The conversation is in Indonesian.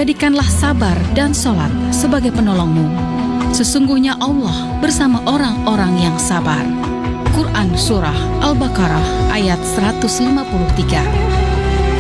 jadikanlah sabar dan sholat sebagai penolongmu. Sesungguhnya Allah bersama orang-orang yang sabar. Quran Surah Al-Baqarah ayat 153.